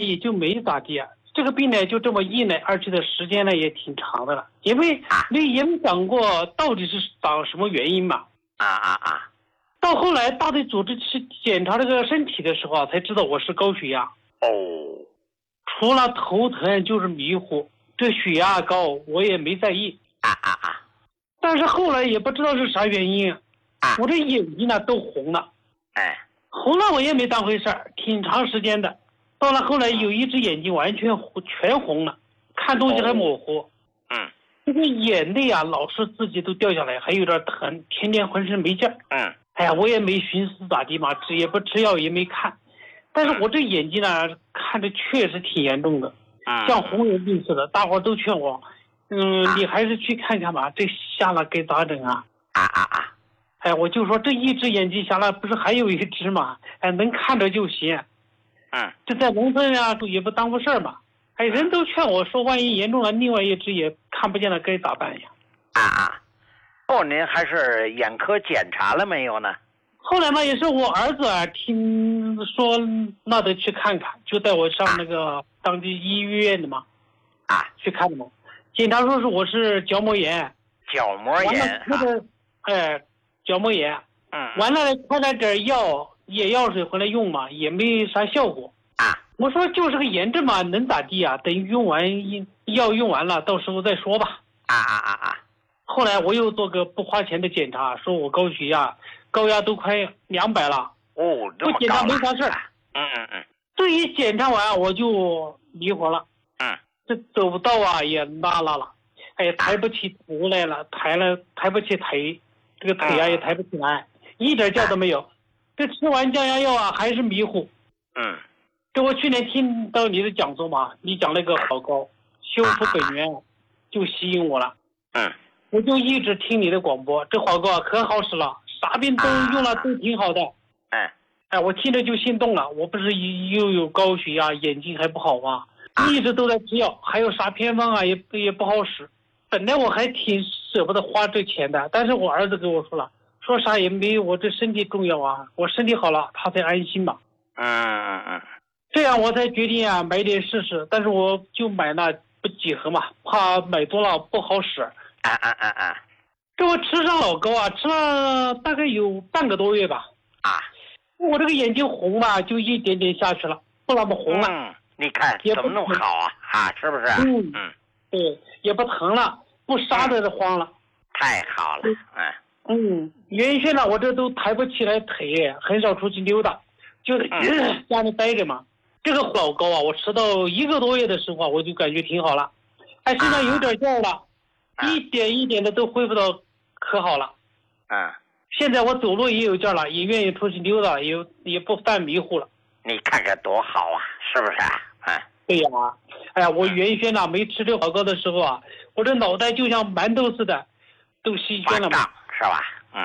也就没咋地，这个病呢就这么一来二去的时间呢也挺长的了，因为也没想过到底是长什么原因嘛。到后来大队组织去检查这个身体的时候才知道我是高血压。 哦， 除了头疼就是迷糊，这血压高我也没在意。但是后来也不知道是啥原因，我这眼睛呢都红了。红了我也没当回事儿，挺长时间的。到了后来有一只眼睛完全全红了，看东西还模糊。这个眼泪啊老是自己都掉下来，还有点疼，天天浑身没劲儿。哎呀，我也没寻思咋地嘛，也不吃药也没看。但是我这眼睛呢看着确实挺严重的，像红眼病似的。大伙都劝我你还是去看看吧，这瞎了该咋整啊？哎，我就说这一只眼睛瞎了，不是还有一只吗？哎，能看着就行。这在农村啊也不耽误事儿嘛。哎，人都劝我说，万一严重了，另外一只也看不见了，该咋办呀？ 您还是眼科检查了没有呢？ 后来嘛，也是我儿子听说那得去看看，就带我上那个当地医院的嘛，去看的嘛。检查说是我是角膜炎。角膜炎角膜炎。完了开了点药，眼药水回来用嘛，也没啥效果。我说就是个炎症嘛，能咋地啊？等用完药用完了，到时候再说吧。后来我又做个不花钱的检查，说我高血压，高压都快200了。不检查没啥事儿。这一检查完我就迷糊了。这走不到也拉了。哎呀，抬不起头来了，抬不起腿，这个腿也抬不起来，一点劲都没有。这吃完降压药还是迷糊。这我去年听到你的讲座嘛，你讲那个好膏修复本源，就吸引我了。我就一直听你的广播，这好膏可好使了，啥病都用了都挺好的。我听着就心动了。我不是又有高血压，眼睛还不好吗？一直都在吃药，还有啥偏方也不好使。本来我还挺舍不得花这钱的，但是我儿子跟我说了，说啥也没有我这身体重要啊，我身体好了他才安心嘛。这样我才决定买点试试，但是我就买那不几盒嘛，怕买多了不好使。这我吃上老膏吃了大概有半个多月吧。我这个眼睛红了，就一点点下去了，不那么红了。 你看怎么弄好是不是？ 对，也不疼了，不杀的慌了。 太好了。 原先呢我这都抬不起来腿，很少出去溜达，就在家里待着嘛。这个老膏我吃到1个多月的时候我就感觉挺好了。现在有点劲儿了，一点一点的都恢复到可好了。现在我走路也有劲儿了，也愿意出去溜达，也不犯迷糊了。 你看看多好是不是？ 对呀。我原先没吃这好膏的时候我这脑袋就像馒头似的，都稀宣了嘛， 是吧？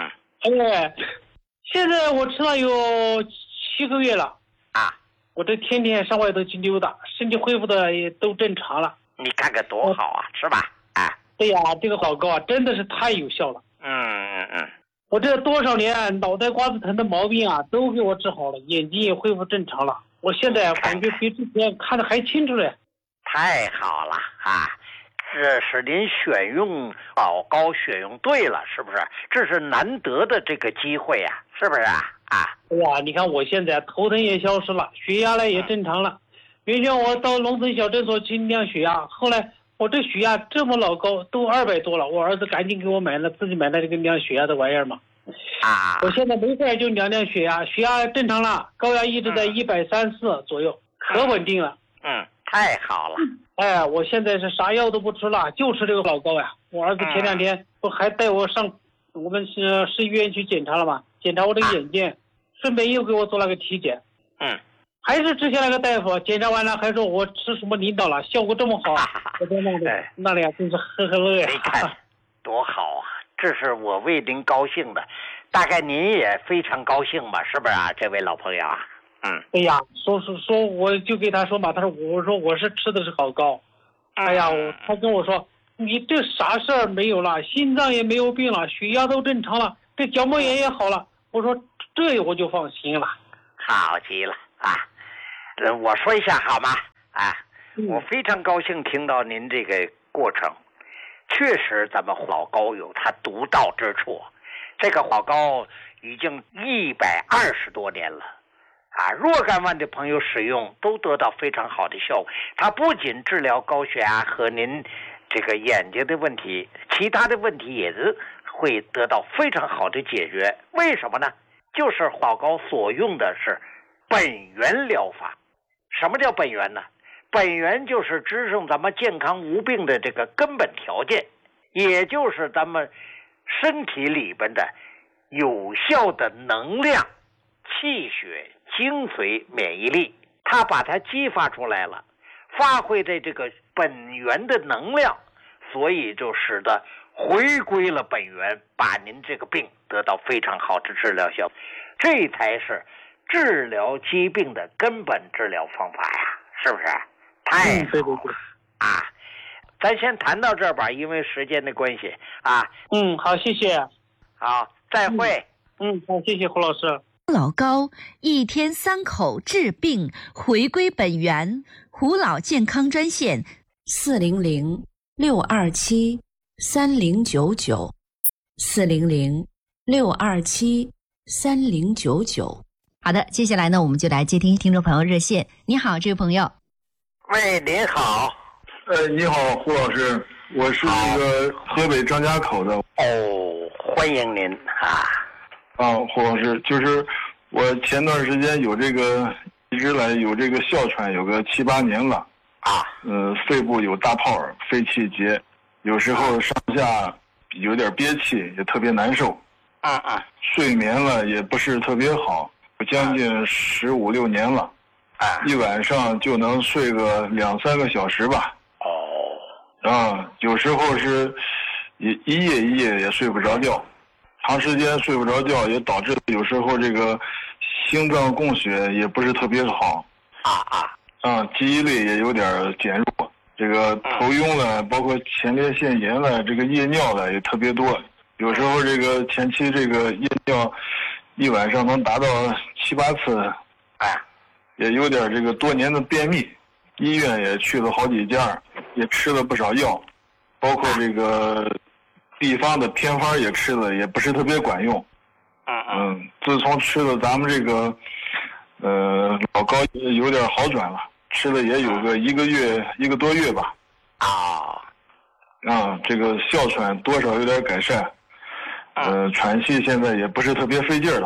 现在我吃了有7个月了。我这天天上外头去溜达，身体恢复的也都正常了。 你看看多好是吧？ 对呀，这个好膏真的是太有效了。我这多少年脑袋瓜子疼的毛病都给我治好了，眼睛也恢复正常了。我现在感觉比之前看得还清楚嘞。 太好了这是您选用好膏选用对了，是不是？这是难得的这个机会是不是你看我现在头疼也消失了，血压也正常了。原先我到农村小诊所去量血压，后来我这血压这么老高，都200多了，我儿子赶紧给我自己买了这个量血压的玩意儿嘛。我现在没事就量血压，血压正常了，高压一直在134左右，可稳定了。 太好了。 我现在是啥药都不吃了，就吃这个老膏我儿子前2天不还带我上我们市医院去检查了吗？检查我这个眼睛，顺便又给我做了个体检。还是之前那个大夫检查完了还说我吃什么领导了，效果这么好。我在那里真是呵呵乐你看多好这是我为您高兴的，大概您也非常高兴吧，是不是这位老朋友哎呀，说我就给他说嘛，他说我说我是吃的是好膏。他跟我说你这啥事儿没有了，心脏也没有病了，血压都正常了，这角膜炎也好了。我说这我就放心了。 好极了我说一下好吗？ 我非常高兴听到您这个过程。确实咱们老高有它独到之处，这个老高已经120多年了若干万的朋友使用都得到非常好的效果。它不仅治疗高血压和您这个眼睛的问题，其他的问题也是会得到非常好的解决。为什么呢？就是老高所用的是本源疗法。什么叫本源呢？本源就是支撑咱们健康无病的这个根本条件，也就是咱们身体里边的有效的能量、气血、精髓、免疫力，它把它激发出来了，发挥的这个本源的能量，所以就使得回归了本源，把您这个病得到非常好的治疗效果。这才是治疗疾病的根本治疗方法呀，是不是？太好了咱先谈到这儿吧，因为时间的关系好，谢谢。 好，再会。 好，谢谢胡老师。 老高一天3口治病，回归本源。胡老健康专线400-627-3099，400-627-3099。好的，接下来呢，我们就来接听听众朋友热线。你好，这位朋友。 喂，您好。 你好，胡老师，我是那个河北张家口的。 欢迎您胡老师，就是我前段时间有这个一直来有这个哮喘，有个7、8年了肺部有大泡，肺气结，有时候上下有点憋气，也特别难受睡眠了也不是特别好，将近15、16年了一晚上就能睡个2、3个小时吧有时候是一夜也睡不着觉，长时间睡不着觉也导致有时候这个心脏供血也不是特别好记忆力也有点减弱，这个头晕了，包括前列腺炎了，这个夜尿了也特别多，有时候这个前期这个夜尿一晚上能达到7、8次也有点这个多年的便秘，医院也去了好几家，也吃了不少药，包括这个地方的偏方也吃了，也不是特别管用自从吃了咱们这个老高有点好转了，吃了也有个1个多月吧这个哮喘多少有点改善喘气现在也不是特别费劲了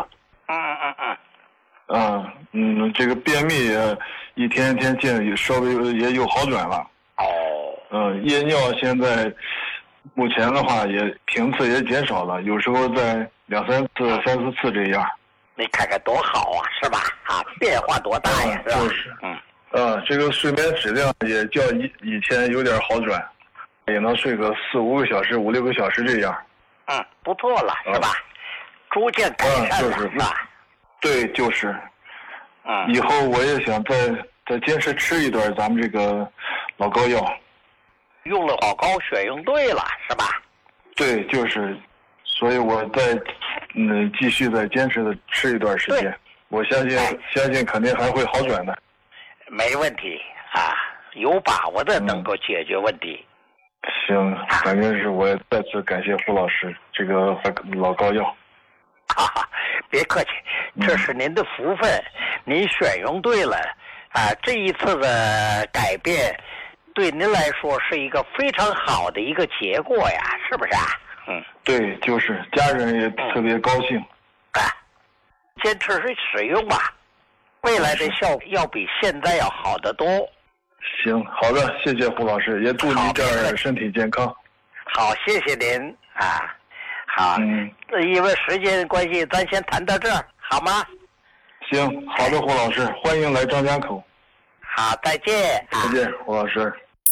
这个便秘也一天一天见稍微也有好转了夜尿现在目前的话也频次也减少了，有时候在2、3次、3、4次这样。 你看看多好是吧变化多大呀是吧就是这个睡眠质量也较以前有点好转，也能睡个4、5个小时、5、6个小时这样不错了是吧逐渐改善了是吧对，就是以后我也想再坚持吃一段咱们这个老高药。 用了老高选用对了是吧对，就是所以我再继续再坚持的吃一段时间，我相信肯定还会好转的。 没问题有把握的能够解决问题。 行，反正是我再次感谢胡老师这个老高药。 别客气，这是您的福分，您选用对了这一次的改变对您来说是一个非常好的一个结果呀，是不是对，就是家人也特别高兴坚持使用吧，未来的效果要比现在要好得多。 行，好的，谢谢胡老师，也祝您这儿身体健康。 好，谢谢您好因为时间关系咱先谈到这儿好吗？ 行，好的，胡老师，欢迎来张家口。 好，再见再见胡老师。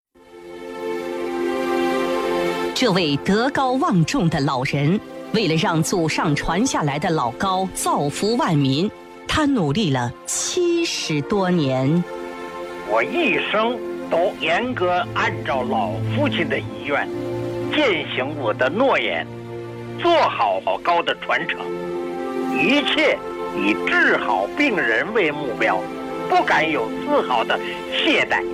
这位德高望重的老人，为了让祖上传下来的老高造福万民，他努力了70多年。 我一生都严格按照老父亲的遗愿，践行我的诺言，做好老高的传承，一切以治好病人为目标，不敢有丝毫的懈怠。